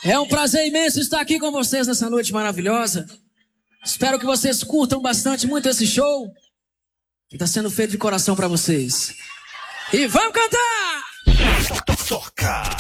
É um prazer imenso estar aqui com vocês nessa noite maravilhosa. Espero que vocês curtam bastante muito esse show que está sendo feito de coração para vocês. E vamos cantar! Toca!